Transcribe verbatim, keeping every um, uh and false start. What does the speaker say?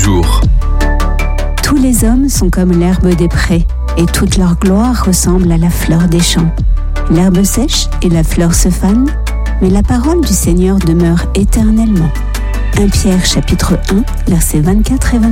jour. Tous les hommes sont comme l'herbe des prés, et toute leur gloire ressemble à la fleur des champs. L'herbe sèche et la fleur se fanent, mais la parole du Seigneur demeure éternellement. premier Pierre chapitre un, versets vingt-quatre et vingt-cinq.